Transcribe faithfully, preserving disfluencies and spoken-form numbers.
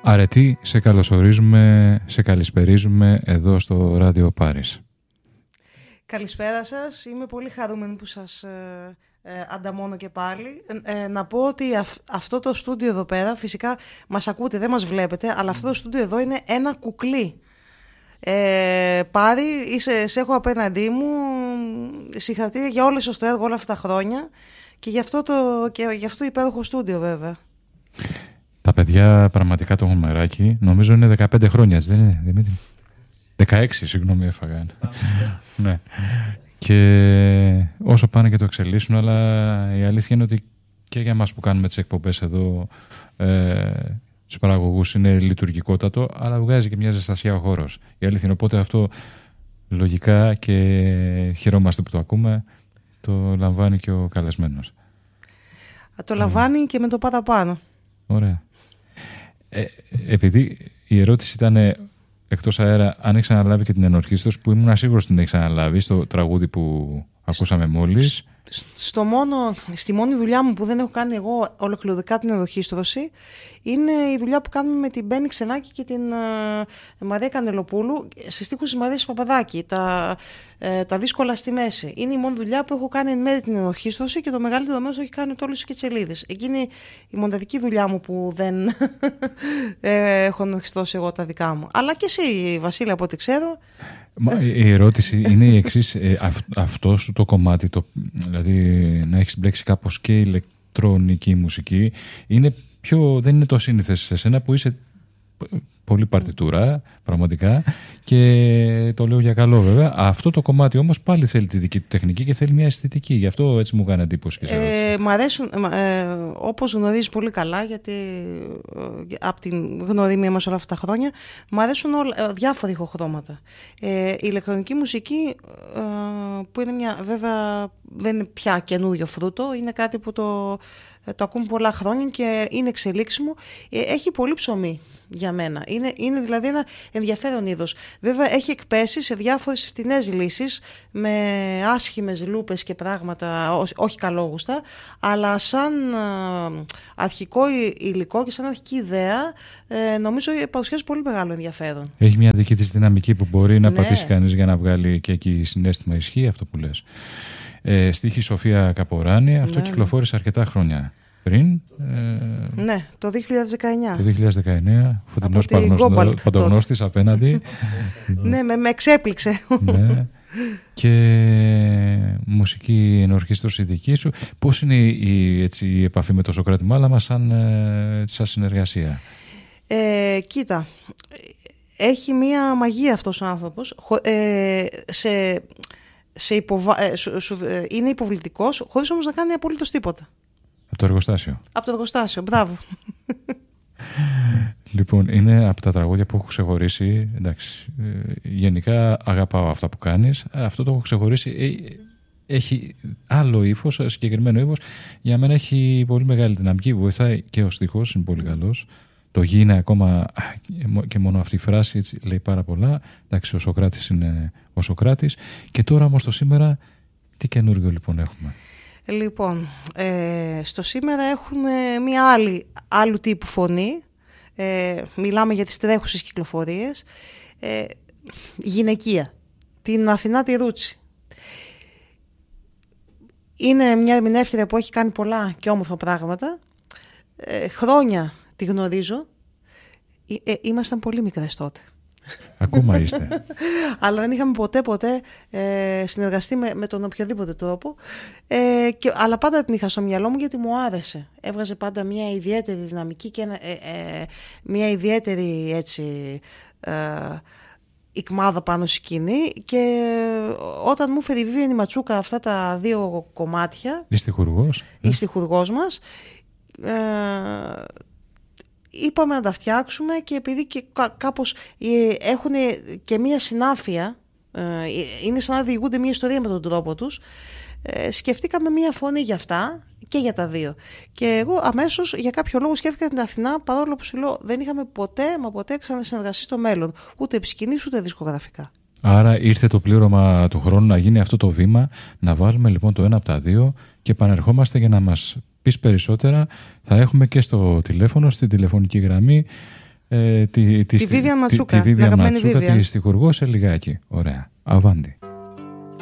Αρετή, σε καλωσορίζουμε, σε καλησπερίζουμε εδώ στο Ράδιο Πάρις. Καλησπέρα σας. Είμαι πολύ χαρούμενη που σας ε, ε, ανταμώνω και πάλι. Ε, ε, να πω ότι αυ, αυτό το στούντιο εδώ πέρα, φυσικά μας ακούτε, δεν μας βλέπετε, αλλά αυτό το στούντιο εδώ είναι ένα κουκλί. Ε, Πάρη, είσαι, σε έχω απέναντί μου, συγχαρητήρια για όλο σας το έργο όλα αυτά τα χρόνια και γι' αυτό το, και γι' αυτό το υπέροχο στούντιο βέβαια. Τα παιδιά πραγματικά το έχουν μεράκι. Νομίζω είναι δεκαπέντε χρόνια, δεν είναι, Δημήτρη? δεκαέξι, συγγνώμη, έφαγα. Ναι. Και όσο πάνε και το εξελίσσουν, αλλά η αλήθεια είναι ότι και για μας που κάνουμε τις εκπομπές εδώ, ε, τους παραγωγούς, είναι λειτουργικότατο, αλλά βγάζει και μια ζεστασιά ο χώρος. Η αλήθεια είναι, οπότε αυτό λογικά, και χαιρόμαστε που το ακούμε, το λαμβάνει και ο καλεσμένος. Το λαμβάνει mm. και με το παραπάνω. Ωραία. Ε, επειδή η ερώτηση ήταν εκτός αέρα, αν έχεις αναλάβει και την ενορχήστρωση, που ήμουν σίγουρος ότι την έχεις αναλάβει στο τραγούδι που ακούσαμε μόλις. Στο μόνο, στη μόνη δουλειά μου που δεν έχω κάνει εγώ ολοκληρωτικά την ενορχήστρωση είναι η δουλειά που κάνουμε με την Μπέννη Ξενάκη και την uh, Μαρία Κανελοπούλου σε στίχους της Μαρίας Παπαδάκη, τα, uh, τα δύσκολα στη μέση. Είναι η μόνη δουλειά που έχω κάνει εν μέρει την ενορχήστρωση και το μεγαλύτερο μέρος έχει κάνει ο Τόλης και Τσελίδης. Εκείνη η μοναδική δουλειά μου που δεν έχω ενορχιστρώσει εγώ τα δικά μου. Αλλά και εσύ, Βασίλη, από ό,τι ξέρω. Μα, η ερώτηση είναι η εξής. Ε, αυ, αυτό σου το κομμάτι, το, δηλαδή να έχεις μπλέξει κάπως και ηλεκτρονική μουσική, είναι πιο, δεν είναι το σύνηθες σε σένα που είσαι πολύ παρτιτούρα, πραγματικά, και το λέω για καλό βέβαια. Αυτό το κομμάτι όμως πάλι θέλει τη δική του τεχνική και θέλει μια αισθητική. Γι' αυτό έτσι μου κάνει εντύπωση. Ε, μ' αρέσουν, ε, όπως γνωρίζεις πολύ καλά, γιατί ε, από την γνωριμία μας όλα αυτά τα χρόνια, μ' αρέσουν όλα, διάφορα ηχοχρώματα. Ε, η ηλεκτρονική μουσική, ε, που είναι μια, βέβαια δεν είναι πια καινούριο φρούτο, είναι κάτι που το, το ακούμε πολλά χρόνια και είναι εξελίξιμο, ε, έχει πολύ ψωμί. Για μένα. Είναι, είναι δηλαδή ένα ενδιαφέρον είδος. Βέβαια έχει εκπέσει σε διάφορες φτηνές λύσεις με άσχημες λούπες και πράγματα, ό, όχι καλόγουστα, αλλά σαν α, αρχικό υλικό και σαν αρχική ιδέα ε, νομίζω παρουσιάζει πολύ μεγάλο ενδιαφέρον. Έχει μια δική της δυναμική που μπορεί να ναι. πατήσει κανείς για να βγάλει και εκεί συναίσθημα. Ισχύει αυτό που λες. Ε, στίχη Σοφία Καποράνη, αυτό ναι, κυκλοφόρησε ναι. arκετά χρόνια πριν. Ε, ναι, το δύο χιλιάδες δεκαεννιά. Το δύο χιλιάδες δεκαεννιά, φωτεινός παντογνώστης απέναντι. Ναι, με, με εξέπληξε. Ναι. Και μουσική ενορχήστρωση δική σου. Πώς είναι η, έτσι, η επαφή με το Σωκράτη Μάλαμα σαν, ε, σαν συνεργασία? Ε, κοίτα, έχει μία μαγεία αυτός ο άνθρωπος. Ε, σε, σε υποβα... ε, σου, σου, ε, είναι υποβλητικός, χωρίς όμως να κάνει απολύτως τίποτα. Από το εργοστάσιο. Από το εργοστάσιο, μπράβο. Λοιπόν, είναι από τα τραγούδια που έχω ξεχωρίσει. Εντάξει, γενικά αγαπάω αυτά που κάνεις. Αυτό το έχω ξεχωρίσει. Έχει άλλο ύφος, συγκεκριμένο ύφος. Για μένα έχει πολύ μεγάλη δυναμική. Βοηθάει και ο στίχος, είναι πολύ καλός. Το γη είναι ακόμα, και μόνο αυτή η φράση έτσι, λέει πάρα πολλά. Εντάξει, ο Σωκράτης είναι ο Σωκράτης. Και τώρα όμως το σήμερα, τι καινούργιο λοιπόν έχουμε? Λοιπόν, ε, στο σήμερα έχουμε μία άλλη, άλλου τύπου φωνή. Ε, μιλάμε για τις τρέχουσες κυκλοφορίες. Ε, γυναικεία. Την Αθηνά τη Ρούτσι. Είναι μια ερμηνεύτρια που έχει κάνει πολλά και όμορφα πράγματα. Ε, χρόνια τη γνωρίζω. Ε, ήμασταν πολύ μικρές τότε. Ακόμα είστε. Αλλά δεν είχαμε ποτέ ποτέ ε, συνεργαστεί με, με τον οποιοδήποτε τρόπο. Ε, και, αλλά πάντα την είχα στο μυαλό μου γιατί μου άρεσε. Έβγαζε πάντα μια ιδιαίτερη δυναμική και ένα, ε, ε, μια ιδιαίτερη έτσι, ε, ικμάδα πάνω στη σκηνή. Και όταν μου έφερε η Βίβιαν Ματσούκα αυτά τα δύο κομμάτια. Η στιχουργός. Η στιχουργός μας. Ε, είπαμε να τα φτιάξουμε και επειδή και κάπως έχουν και μία συνάφεια, είναι σαν να διηγούνται μία ιστορία με τον τρόπο τους, σκεφτήκαμε μία φωνή για αυτά και για τα δύο. Και εγώ αμέσως για κάποιο λόγο σκέφτηκα την Αθηνά, παρόλο που σου λέω δεν είχαμε ποτέ μα ποτέ ξανασυνεργαστεί στο μέλλον, ούτε επισκηνής ούτε δισκογραφικά. Άρα ήρθε το πλήρωμα του χρόνου να γίνει αυτό το βήμα, να βάλουμε λοιπόν το ένα από τα δύο και επανερχόμαστε για να μας πεις περισσότερα. Θα έχουμε και στο τηλέφωνο, στην τηλεφωνική γραμμή, Ε, τη, τη, τη Βίβια Ματσούκα, τη, τη, Ματσούκα, τη στιχουργώ σε λιγάκι. Ωραία. Αβάντι.